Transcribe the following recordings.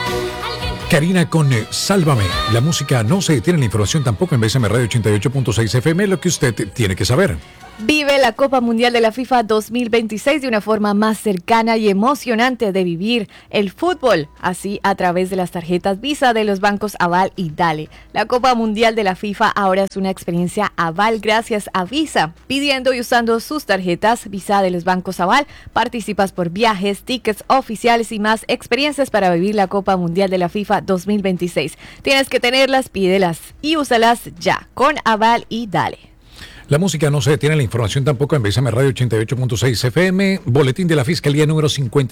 Karina con Sálvame. La música no se detiene, la información tampoco en BSM Radio 88.6 FM, lo que usted tiene que saber. Vive la Copa Mundial de la FIFA 2026 de una forma más cercana y emocionante de vivir el fútbol, así a través de las tarjetas Visa de los bancos Aval y Dale. La Copa Mundial de la FIFA ahora es una experiencia Aval gracias a Visa. Pidiendo y usando sus tarjetas Visa de los bancos Aval, participas por viajes, tickets oficiales y más experiencias para vivir la Copa Mundial de la FIFA 2026. Tienes que tenerlas, pídelas y úsalas ya con Aval y Dale. La música no se detiene, la información tampoco en BSM Radio 88.6 FM. Boletín de la Fiscalía número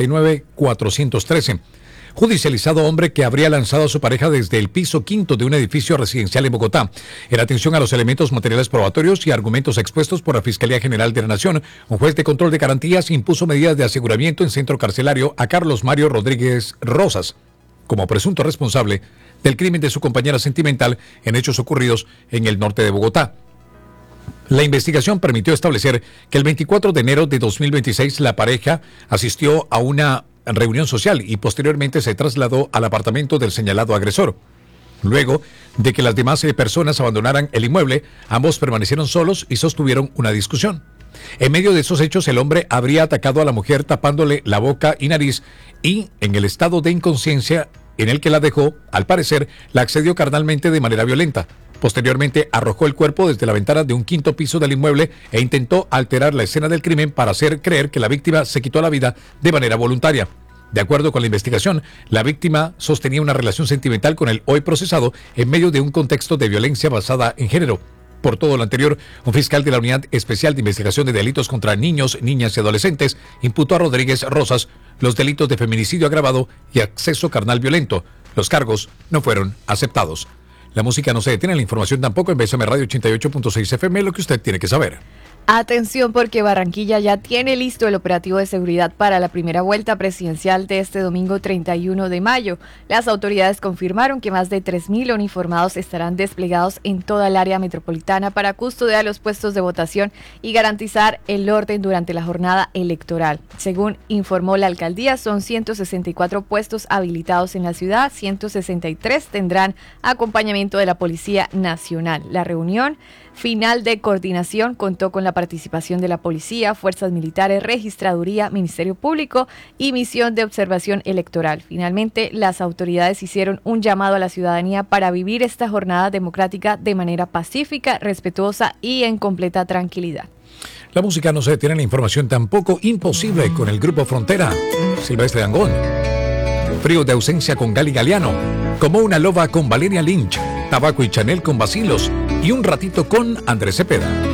59413. Judicializado hombre que habría lanzado a su pareja desde el piso quinto de un edificio residencial en Bogotá. En atención a los elementos materiales probatorios y argumentos expuestos por la Fiscalía General de la Nación, un juez de control de garantías impuso medidas de aseguramiento en centro carcelario a Carlos Mario Rodríguez Rosas como presunto responsable del crimen de su compañera sentimental en hechos ocurridos en el norte de Bogotá. La investigación permitió establecer que el 24 de enero de 2026 la pareja asistió a una reunión social y posteriormente se trasladó al apartamento del señalado agresor. Luego de que las demás personas abandonaran el inmueble, ambos permanecieron solos y sostuvieron una discusión. En medio de esos hechos, el hombre habría atacado a la mujer tapándole la boca y nariz y, en el estado de inconsciencia en el que la dejó, al parecer, la accedió carnalmente de manera violenta. Posteriormente arrojó el cuerpo desde la ventana de un quinto piso del inmueble e intentó alterar la escena del crimen para hacer creer que la víctima se quitó la vida de manera voluntaria. De acuerdo con la investigación, la víctima sostenía una relación sentimental con el hoy procesado en medio de un contexto de violencia basada en género. Por todo lo anterior, un fiscal de la Unidad Especial de Investigación de Delitos contra Niños, Niñas y Adolescentes imputó a Rodríguez Rosas los delitos de feminicidio agravado y acceso carnal violento. Los cargos no fueron aceptados. La música no se detiene, la información tampoco en BSM Radio 88.6 FM, lo que usted tiene que saber. Atención porque Barranquilla ya tiene listo el operativo de seguridad para la primera vuelta presidencial de este domingo 31 de mayo. Las autoridades confirmaron que más de 3.000 uniformados estarán desplegados en toda el área metropolitana para custodiar los puestos de votación y garantizar el orden durante la jornada electoral. Según informó la alcaldía, son 164 puestos habilitados en la ciudad, 163 tendrán acompañamiento de la Policía Nacional. La reunión final de coordinación contó con la participación de la policía, fuerzas militares, registraduría, Ministerio Público y misión de observación electoral. Finalmente, las autoridades hicieron un llamado a la ciudadanía para vivir esta jornada democrática de manera pacífica, respetuosa y en completa tranquilidad. La música no se detiene, la información tampoco. Imposible con el grupo Frontera. Silvestre Dangond. Frío de ausencia con Gali Galeano. Como una loba con Valeria Lynch. Tabaco y Chanel con Bacilos. Y un ratito con Andrés Cepeda.